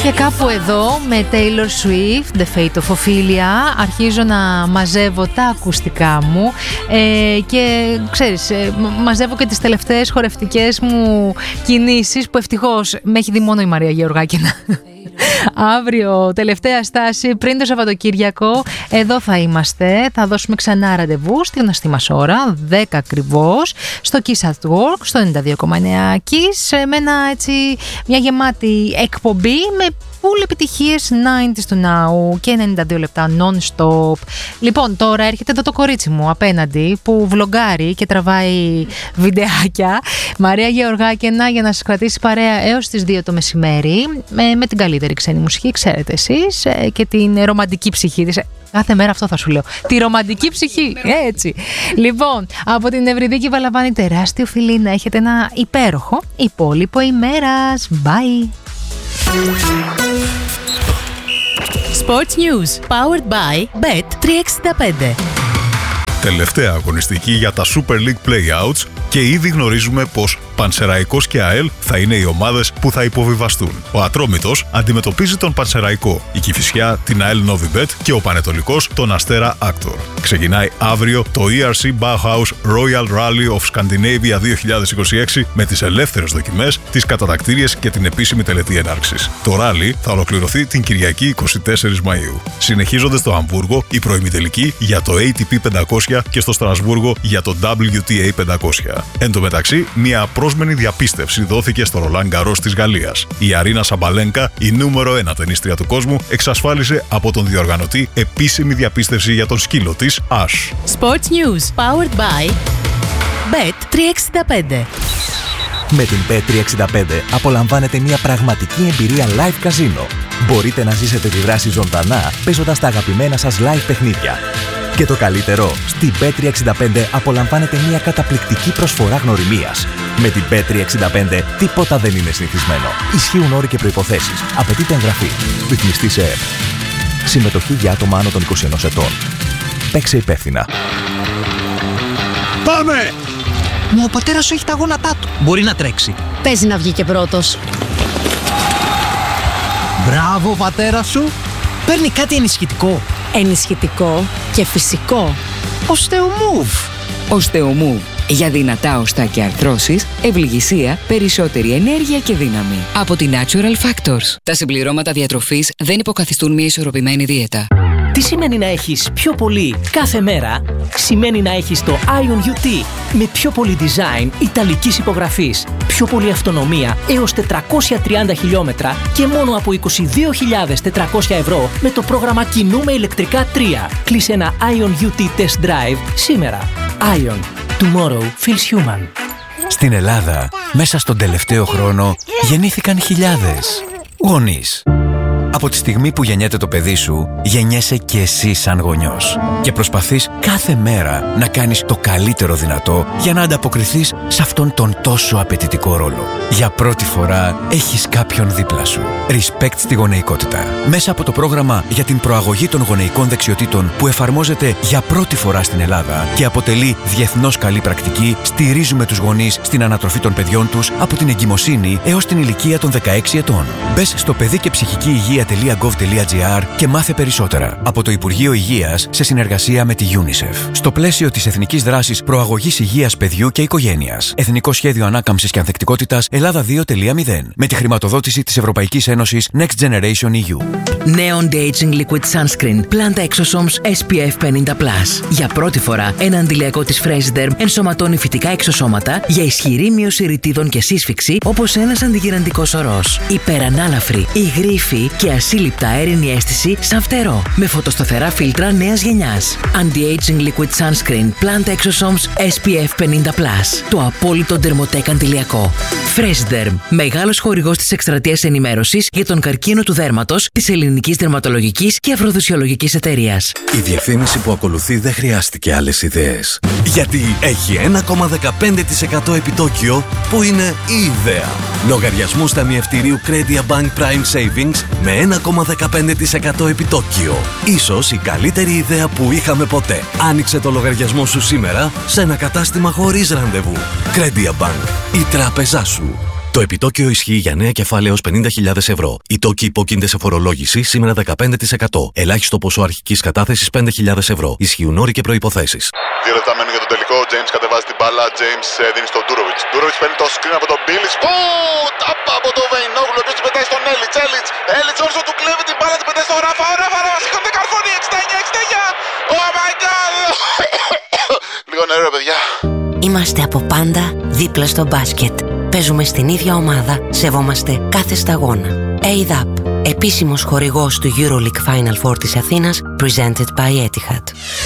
Και κάπου εδώ με Taylor Swift, The Fate of Ophelia, αρχίζω να μαζεύω τα ακουστικά μου και ξέρεις, μαζεύω και τις τελευταίες χορευτικές μου κινήσεις που ευτυχώς με έχει δει μόνο η Μαρία Γεωργάκηνα. Αύριο, τελευταία στάση πριν το Σαββατοκύριακο, εδώ θα είμαστε. Θα δώσουμε ξανά ραντεβού στη γνωστή μας ώρα, 10 ακριβώς, στο Kiss at Work, στο 92,9 Kiss, με μια γεμάτη εκπομπή με full επιτυχίες 90s to now και 92 λεπτά non-stop. Λοιπόν, τώρα έρχεται εδώ το κορίτσι μου απέναντι που βλογκάρει και τραβάει βιντεάκια. Μαρία Γεωργάκηνα, για να σας κρατήσει παρέα έως τις 2 το μεσημέρι με την καλύτερη ξένη μουσική, ξέρετε εσείς, και την ρομαντική ψυχή της. Κάθε μέρα αυτό θα σου λέω. Τη ρομαντική ψυχή, έτσι. Λοιπόν, από την Ευρυδίκη Βαλαβάνη, τεράστιο φιλί, να έχετε ένα υπέροχο υπόλοιπο ημέρας. Bye. Sports News, powered by Bet365. Τελευταία αγωνιστική για τα Super League Playouts και ήδη γνωρίζουμε πως Πανσεραϊκός και ΑΕΛ θα είναι οι ομάδες που θα υποβιβαστούν. Ο Ατρόμητος αντιμετωπίζει τον Πανσεραϊκό, η Κηφισιά την ΑΕΛ Novibet και ο Πανετολικός τον Αστέρα Άκτορ. Ξεκινάει αύριο το ERC Bauhaus Royal Rally of Scandinavia 2026 με τις ελεύθερες δοκιμές, τις κατατακτήριες και την επίσημη τελετή έναρξης. Το ράλι θα ολοκληρωθεί την Κυριακή 24 Μαΐου. Συνεχίζονται στο Αμβούργο οι προημιτελικοί για το ATP 500 και στο Στρασβούργο για το WTA 500. Εν τω μεταξύ, μια απρόσμενη διαπίστευση δόθηκε στο Ρολάν Γκαρός της Γαλλίας. Η Αρίνα Σαμπαλένκα, η νούμερο 1 τενίστρια του κόσμου, εξασφάλισε από τον διοργανωτή επίσημη διαπίστευση για τον σκύλο της, Ash. Sports News, powered by Bet365. Με την Bet365 απολαμβάνετε μια πραγματική εμπειρία live καζίνο. Μπορείτε να ζήσετε τη δράση ζωντανά παίζοντας τα αγαπημένα σας live παιχνίδια. Και το καλύτερο, στην Bet365 απολαμβάνετε μια καταπληκτική προσφορά γνωριμίας. Με την Bet365 τίποτα δεν είναι συνηθισμένο. Ισχύουν όροι και προϋποθέσεις. Απαιτείται εγγραφή. Ρυθμιστή σε ΕΕΠ. Συμμετοχή για άτομα άνω των 21 ετών. Παίξε υπεύθυνα. Πάμε! Μα ο πατέρας σου έχει τα γόνατά του. Μπορεί να τρέξει. Παίζει να βγει και πρώτος. Μπράβο, πατέρα σου. Παίρνει κάτι ενισχυτικό. Ενισχυτικό και φυσικό. Osteomove. Osteomove. Για δυνατά οστά και αρθρώσεις, ευληγησία, περισσότερη ενέργεια και δύναμη. Από τη Natural Factors. Τα συμπληρώματα διατροφής δεν υποκαθιστούν μια ισορροπημένη δίαιτα. Τι σημαίνει να έχεις πιο πολύ κάθε μέρα? Σημαίνει να έχεις το Ion UT με πιο πολύ design ιταλικής υπογραφής, πιο πολύ αυτονομία έως 430 χιλιόμετρα και μόνο από 22.400 ευρώ με το πρόγραμμα Κινούμε ηλεκτρικά 3. Κλείσε ένα Ion UT Test Drive σήμερα. Ion. Tomorrow feels human. Στην Ελλάδα, μέσα στον τελευταίο χρόνο, γεννήθηκαν χιλιάδες γονείς. Από τη στιγμή που γεννιέται το παιδί σου, γεννιέσαι και εσύ σαν γονιός. Και προσπαθείς κάθε μέρα να κάνεις το καλύτερο δυνατό για να ανταποκριθείς σε αυτόν τον τόσο απαιτητικό ρόλο. Για πρώτη φορά έχεις κάποιον δίπλα σου. Respect στη γονεϊκότητα. Μέσα από το πρόγραμμα για την προαγωγή των γονεϊκών δεξιοτήτων που εφαρμόζεται για πρώτη φορά στην Ελλάδα και αποτελεί διεθνώς καλή πρακτική, στηρίζουμε τους γονείς στην ανατροφή των παιδιών τους από την εγκυμοσύνη έως την ηλικία των 16 ετών. Μπες στο παιδί και ψυχική υγεία.gov.gr και μάθε περισσότερα. Από το Υπουργείο Υγείας σε συνεργασία με τη UNICEF. Στο πλαίσιο της Εθνικής Δράσης Προαγωγής Υγείας Παιδιού και Οικογένειας. Εθνικό Σχέδιο Ανάκαμψης και Ανθεκτικότητας Ελλάδα 2.0. Με τη χρηματοδότηση της Ευρωπαϊκής Ένωσης Next Generation EU. Neon De-Aging Liquid Sunscreen Planta Exosomes SPF 50+. Για πρώτη φορά, ένα αντιλιακό της Freshderm ενσωματώνει φυτικά εξωσώματα για ισχυρή μείωση ρητίδων και σύσφυξη, όπως ένας αντιγυραντικός ορός. Υπερανάλαφρη, υγρήφη και ασύλληπτα αέρινη αίσθηση σαν φτερό. Με φωτοσταθερά φίλτρα νέας γενιάς. Anti-Aging Liquid Sunscreen Planta Exosomes SPF 50+. Το απόλυτο ντερμοτέκ αντιλιακό. Freshderm. Μεγάλος χορηγός της εκστρατείας ενημέρωσης για τον καρκίνο του δέρματος της Ελληνικής Δερματολογικής και Αφροδισιολογικής Εταιρείας. Η διευθύνηση που ακολουθεί δεν χρειάστηκε άλλες ιδέες. Γιατί έχει 1,15% επιτόκιο που είναι η ιδέα. Λογαριασμούς ταμιευτηρίου Credia Bank Prime Savings με 1,15% επιτόκιο. Ίσως η καλύτερη ιδέα που είχαμε ποτέ. Άνοιξε το λογαριασμό σου σήμερα σε ένα κατάστημα χωρίς ραντεβού. Credia Bank. Η τράπεζά σου. Το επιτόκιο ισχύει για νέα κεφάλαια έως 50.000 ευρώ. Οι τόκοι υπόκεινται σε φορολόγηση σήμερα 15%. Ελάχιστο ποσό αρχικής κατάθεσης 5.000 ευρώ. Ισχύουν όροι και προϋποθέσεις. 2 λεπτά μένουν για τον τελικό. Ο James κατεβάζει την μπάλα. James δίνει στον Ντούροβιτς. Ντούροβιτς παίρνει το screen από τον Μπίλις. Τάπα από τον Βεϊνόγλου. Ο οποίος την πετάει στον Έλιτς. Έλιτς όρσο του κλέβει την μπάλα. Την πετάει στον Ράφα. Ο Ράφα σηκώνεται καρφώνει. 69. Oh my god. Λίγο νερό, παιδιά. Είμαστε από πάντα δίπλα στο μπάσκετ. Παίζουμε στην ίδια ομάδα, σεβόμαστε κάθε σταγόνα. ADAP, επίσημος χορηγός του EuroLeague Final Four της Αθήνας, presented by Etihad.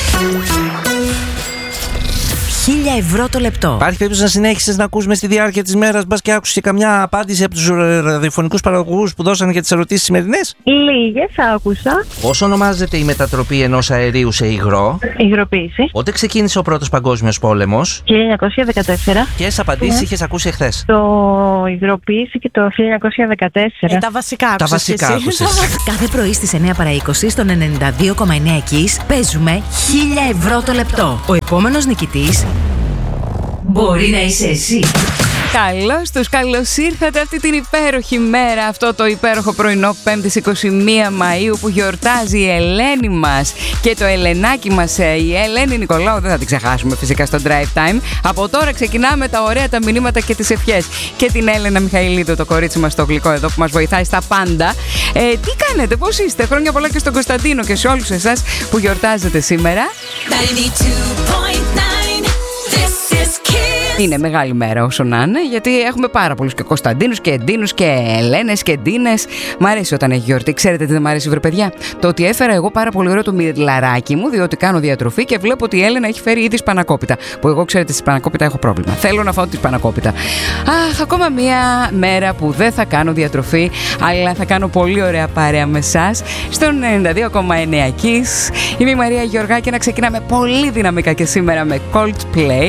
1.000 ευρώ το λεπτό. Υπάρχει περίπτωση να συνέχισεις να ακούς μες στη διάρκεια της μέρας, μπας και άκουσες καμιά απάντηση από τους ραδιοφωνικούς παραγωγούς που δώσανε για τις ερωτήσεις σημερινές? Λίγες άκουσα. Πώς ονομάζεται η μετατροπή ενός αερίου σε υγρό? Υγροποίηση. Πότε ξεκίνησε ο πρώτος παγκόσμιος πόλεμος? 1914. Ποιες απαντήσεις είχες ακούσει εχθές? Το υγροποίηση και το 1914. Τα βασικά Τα βασικά άκουσες. Κάθε πρωί στις 9 παρά 20 στον 92,9 Kiss παίζουμε 1.000 ευρώ το λεπτό. Ο επόμενος νικητής μπορεί να είσαι εσύ. Καλώς τους, καλώς ήρθατε αυτή την υπέροχη μέρα, αυτό το υπέροχο πρωινό 5ης 21 Μαΐου που γιορτάζει η Ελένη μας και το Ελενάκι μας, η Ελένη Νικολάου, δεν θα την ξεχάσουμε φυσικά στο Drive Time. Από τώρα ξεκινάμε τα ωραία τα μηνύματα και τις ευχές. Και την Έλενα Μιχαηλίδου, το κορίτσι μας το γλυκό εδώ που μας βοηθάει στα πάντα. Τι κάνετε, πώς είστε? Χρόνια πολλά και στον Κωνσταντίνο και σε όλους εσάς που γιορτάζετε σήμερα. 92.9. This is Kiss. Είναι μεγάλη μέρα όσο να είναι, γιατί έχουμε πάρα πολλούς και Κωνσταντίνους και Εντίνους και Ελένες και Ντίνες. Μ' αρέσει όταν έχει γιορτή. Ξέρετε τι δεν μ' αρέσει, βρε παιδιά? Το ότι έφερα εγώ πάρα πολύ ωραίο το μυρλαράκι μου, διότι κάνω διατροφή και βλέπω ότι η Έλενα έχει φέρει ήδη σπανακόπιτα. Που εγώ, ξέρετε, στη σπανακόπιτα έχω πρόβλημα. Θέλω να φάω τη σπανακόπιτα. Αχ, ακόμα μία μέρα που δεν θα κάνω διατροφή, αλλά θα κάνω πολύ ωραία παρέα με εσάς στον 92,9 Kiss. Είμαι η Μαρία Γεωργάκη και να ξεκινάμε πολύ δυναμικά και σήμερα με Coldplay.